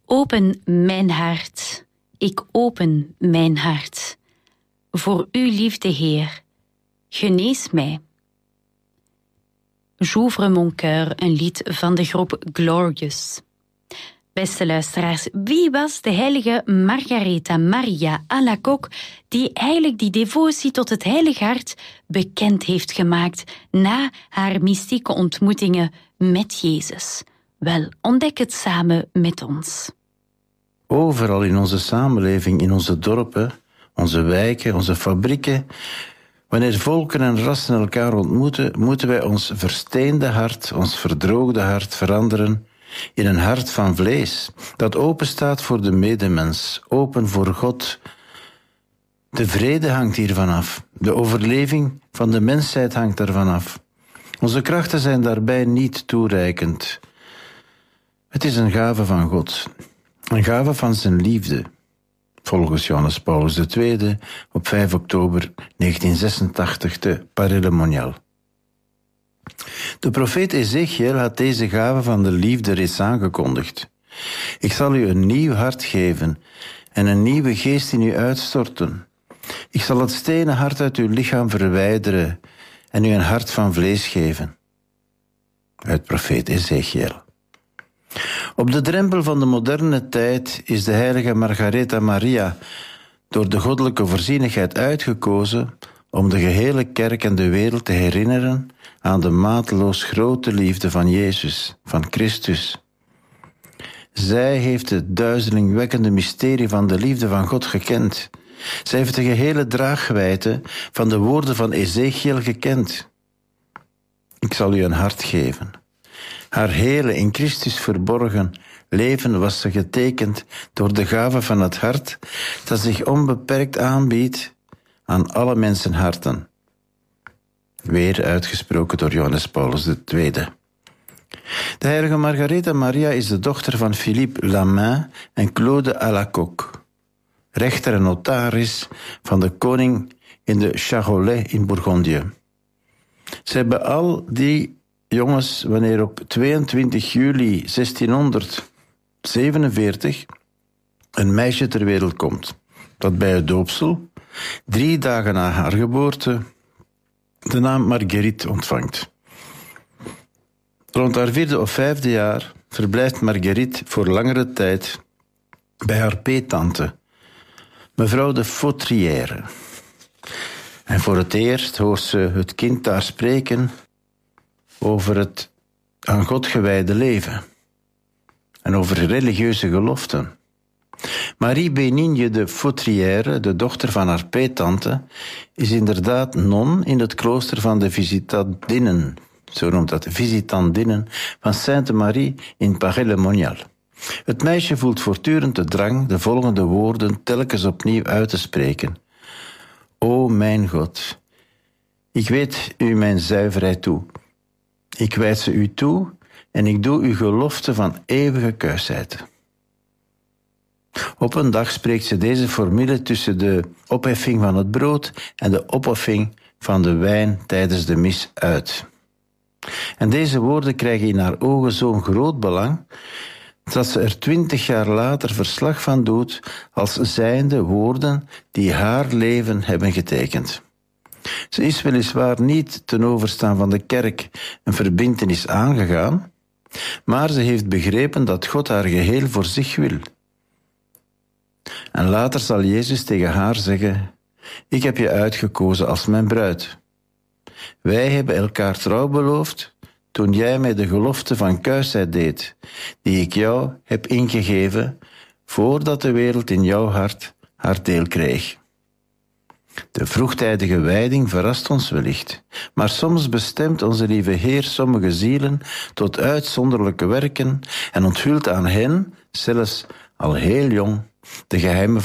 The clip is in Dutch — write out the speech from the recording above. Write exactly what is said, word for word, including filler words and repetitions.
open mijn hart, ik open mijn hart. Voor uw liefde, Heer, genees mij. J'ouvre mon cœur, een lied van de groep Glorious. Beste luisteraars, wie was de heilige Margaretha Maria Alacoque die eigenlijk die devotie tot het Heilige Hart bekend heeft gemaakt na haar mystieke ontmoetingen met Jezus? Wel, ontdek het samen met ons. Overal in onze samenleving, in onze dorpen, onze wijken, onze fabrieken, wanneer volken en rassen elkaar ontmoeten, moeten wij ons versteende hart, ons verdroogde hart veranderen in een hart van vlees, dat open staat voor de medemens, open voor God. De vrede hangt hiervan af. De overleving van de mensheid hangt daarvan af. Onze krachten zijn daarbij niet toereikend. Het is een gave van God, een gave van zijn liefde. Volgens Johannes Paulus de Tweede op vijf oktober negentien zesentachtig te Paray-le-Monial. De profeet Ezechiel had deze gave van de liefde reeds aangekondigd. Ik zal u een nieuw hart geven en een nieuwe geest in u uitstorten. Ik zal het stenen hart uit uw lichaam verwijderen en u een hart van vlees geven. Uit profeet Ezechiel. Op de drempel van de moderne tijd is de heilige Margaretha Maria door de goddelijke voorzienigheid uitgekozen om de gehele kerk en de wereld te herinneren aan de mateloos grote liefde van Jezus, van Christus. Zij heeft het duizelingwekkende mysterie van de liefde van God gekend. Zij heeft de gehele draagwijdte van de woorden van Ezechiel gekend. Ik zal u een hart geven. Haar hele in Christus verborgen leven was ze getekend door de gave van het hart dat zich onbeperkt aanbiedt aan alle mensenharten. Weer uitgesproken door Johannes Paulus de Tweede. De heilige Margaretha Maria is de dochter van Philippe Lamain en Claude Alacoque, rechter en notaris van de koning in de Charolais in Bourgondië. Ze hebben al die jongens, wanneer op tweeëntwintig juli zestienhonderdzevenenveertig een meisje ter wereld komt, dat bij het doopsel, drie dagen na haar geboorte, de naam Marguerite ontvangt. Rond haar vierde of vijfde jaar verblijft Marguerite voor langere tijd bij haar peettante, mevrouw de Fautrière. En voor het eerst hoort ze het kind daar spreken over het aan God gewijde leven en over religieuze geloften. Marie Benigne de Fautrière, de dochter van haar peettante, is inderdaad non in het klooster van de Visitandinnen, zo noemt dat, Visitandinnen van Sainte Marie in Paray-le-Monial. Het meisje voelt voortdurend de drang de volgende woorden telkens opnieuw uit te spreken. O mijn God, ik weet u mijn zuiverheid toe. Ik wijd ze u toe en ik doe uw gelofte van eeuwige kuisheid. Op een dag spreekt ze deze formule tussen de opheffing van het brood en de opoffering van de wijn tijdens de mis uit. En deze woorden krijgen in haar ogen zo'n groot belang dat ze er twintig jaar later verslag van doet als zijnde woorden die haar leven hebben getekend. Ze is weliswaar niet ten overstaan van de kerk een verbintenis aangegaan, maar ze heeft begrepen dat God haar geheel voor zich wil. En later zal Jezus tegen haar zeggen: ik heb je uitgekozen als mijn bruid. Wij hebben elkaar trouw beloofd toen jij mij de gelofte van kuisheid deed, die ik jou heb ingegeven voordat de wereld in jouw hart haar deel kreeg. De vroegtijdige wijding verrast ons wellicht, maar soms bestemt onze lieve Heer sommige zielen tot uitzonderlijke werken en onthult aan hen, zelfs al heel jong, de geheimen